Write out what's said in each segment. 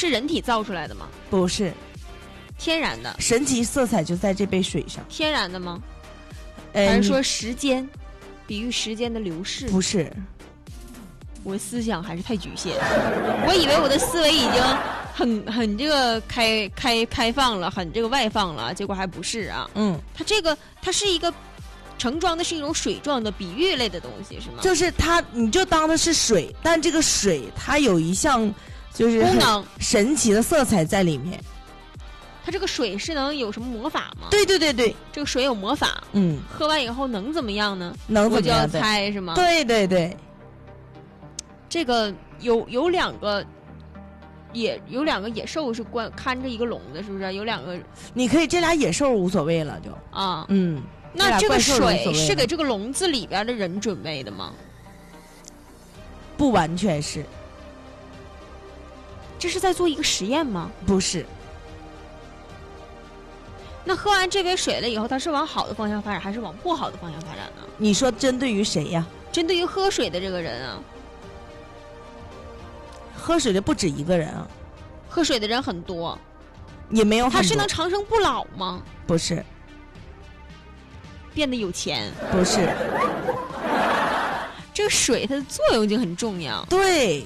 是人体造出来的吗？ 不是， 天然的。 神奇色彩就在这杯水上。 天然的吗？还是说时间，比喻时间的流逝？ 不是， 我思想还是太局限。我以为我的思维已经很这个开放了，很这个外放了，结果还不是啊。它是一个盛装的是一种水状的比喻类的东西是吗？ 就是它，你就当它是水，但这个水它有一项就是功能神奇的色彩在里面。 它这个水是能有什么魔法吗？ 对对对对， 这个水有魔法。喝完以后能怎么样呢？ 能怎么样？ 我就要猜是吗？ 对对对， 这个有两个野兽是看着一个笼子，是不是？有两个， 你可以这俩野兽无所谓了就啊。那这个水是给这个笼子里边的人准备的吗？ 不完全是。 这是在做一个实验吗？ 不是。 那喝完这杯水了以后，它是往好的方向发展，还是往不好的方向发展呢？ 你说针对于谁呀？ 针对于喝水的这个人啊。 喝水的不止一个人啊。 喝水的人很多。 也没有很多。 他是能长生不老吗？ 不是。 变得有钱？ 不是。 这个水它的作用就很重要。 对。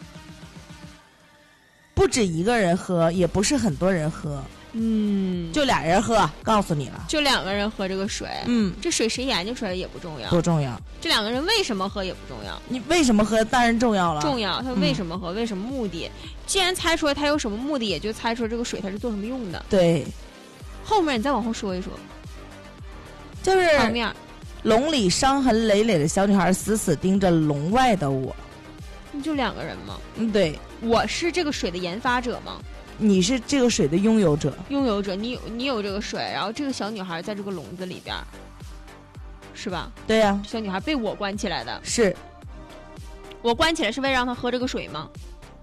不止一个人喝，也不是很多人喝。就俩人喝，告诉你了， 就2个人喝这个水。这水谁研究出来也不重要， 不重要。 这2个人为什么喝也不重要， 你为什么喝当然重要了， 重要。他为什么喝，为什么目的？既然猜出来他有什么目的，也就猜出来这个水他是做什么用的。 对， 后面你再往后说一说， 就是旁边笼里伤痕累累的小女孩死死盯着笼外的我。 你就2个人吗？ 对。 我是这个水的研发者吗？ 你是这个水的拥有者。 拥有者，你有这个水，然后这个小女孩在这个笼子里边，是吧？ 对呀。 小女孩被我关起来的。 是。 我关起来是为了让她喝这个水吗？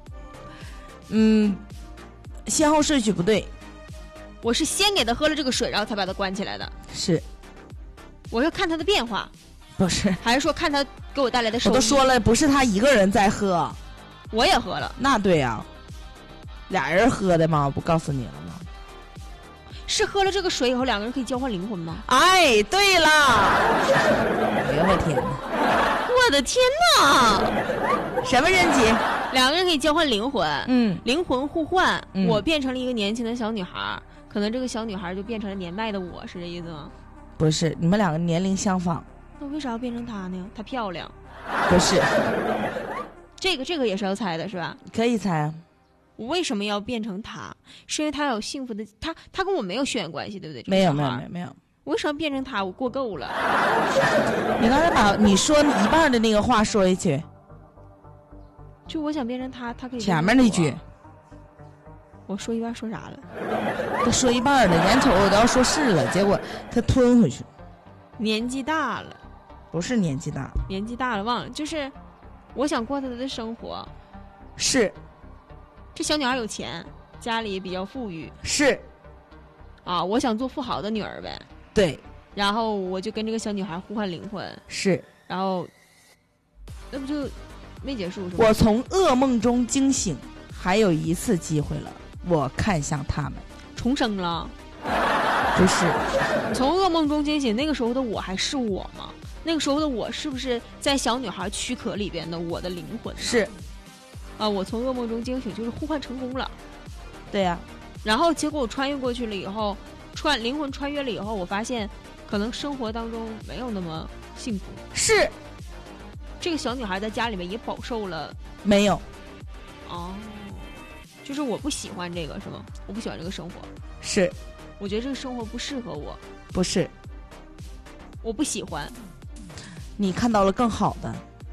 先后顺序不对。 我是先给她喝了这个水，然后才把她关起来的。 是。 我是看她的变化。 不是。 还是说看她给我带来的收益？ 我都说了，不是她一个人在喝。 我也喝了。 那对呀。俩人喝的吗？我不告诉你了吗？ 是喝了这个水以后2个人可以交换灵魂吗？ 哎，对了。哎呦我天哪！ 我的天哪！ 什么人机 ？2个人可以交换灵魂。灵魂互换。我变成了一个年轻的小女孩，可能这个小女孩就变成了年迈的我，是这意思吗？ 不是，你们2个年龄相仿。 那为啥要变成她呢？她漂亮。 不是。 这个也是要猜的是吧？ 可以猜啊。 我为什么要变成他？是因为他有幸福的，他跟我没有血缘关系，对不对？ 没有。 我为什么变成他？我过够了。 你刚才把你说一半的那个话说一句。 就我想变成他，他可以。 前面那句。 我说一半说啥了？ 他说一半了，眼瞅我都要说是了，结果他吞回去。 年纪大了。 不是年纪大。 年纪大了忘了，就是我想过他的生活。 是。 这小女孩有钱，家里也比较富裕。 是。 啊，我想做富豪的女儿呗。 对。 然后我就跟这个小女孩互换灵魂。 是。 然后，那不就没结束是吧？ 我从噩梦中惊醒，还有一次机会了。我看向他们。 重生了？ 不是。 从噩梦中惊醒，那个时候的我还是我吗？那个时候的我是不是在小女孩躯壳里边的我的灵魂？ 是。 我从噩梦中惊醒，就是互换成功了。 对呀。 然后结果我穿越过去了以后，灵魂穿越了以后，我发现可能生活当中没有那么幸福。 是。 这个小女孩在家里面也饱受了。 没有。 哦，就是我不喜欢这个是吗？我不喜欢这个生活。 是。 我觉得这个生活不适合我。 不是。 我不喜欢。 你看到了更好的。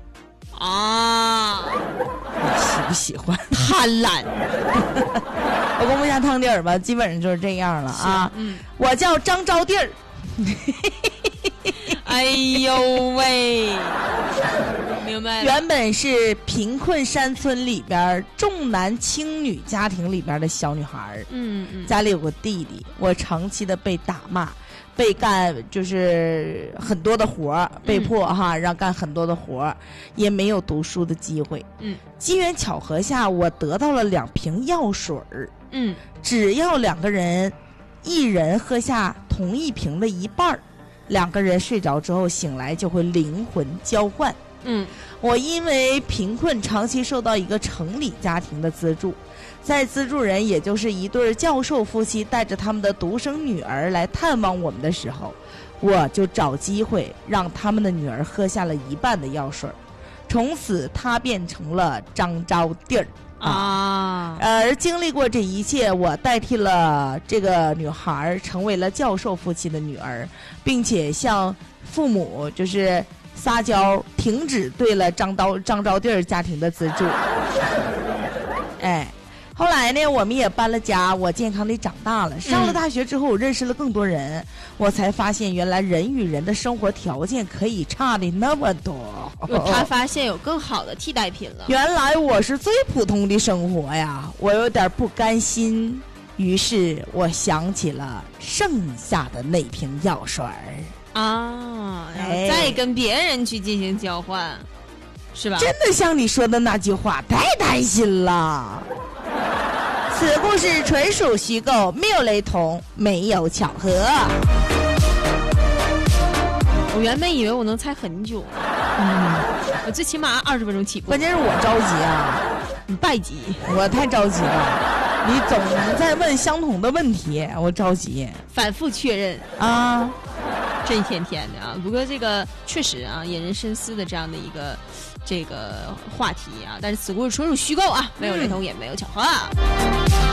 啊， 你喜不喜欢？ 贪婪。 我公布一下汤底儿吧，基本上就是这样了啊。我叫张招娣儿。 哎呦喂！ 明白了。 原本是贫困山村里边重男轻女家庭里边的小女孩，家里有个弟弟，我长期的被打骂，被干就是很多的活，被迫让干很多的活，也没有读书的机会。机缘巧合下，我得到了2瓶药水，只要2个人，一人喝下同一瓶的一半，2个人睡着之后醒来就会灵魂交换。我因为贫困长期受到一个城里家庭的资助，在资助人也就是一对教授夫妻带着他们的独生女儿来探望我们的时候，我就找机会让他们的女儿喝下了一半的药水，从此她变成了张招娣儿。而经历过这一切，我代替了这个女孩成为了教授夫妻的女儿，并且向父母就是撒娇，停止对了张招娣家庭的资助。后来呢，我们也搬了家，我健康地长大了。上了大学之后，我认识了更多人，我才发现原来人与人的生活条件可以差的那么多。 他发现有更好的替代品了。 原来我是最普通的生活呀，我有点不甘心，于是我想起了剩下的那瓶药水然后再跟别人去进行交换，是吧？ 真的像你说的那句话，太担心了。此故事纯属虚构，没有雷同，没有巧合。 我原本以为我能猜很久，我最起码20分钟起步。 关键是我着急啊， 你败急， 我太着急了。你总在问相同的问题，我着急， 反复确认啊， 这一天天的啊。不过这个确实啊，引人深思的这样的一个这个话题啊，但是此故事纯属虚构啊，没有雷同，也没有巧合。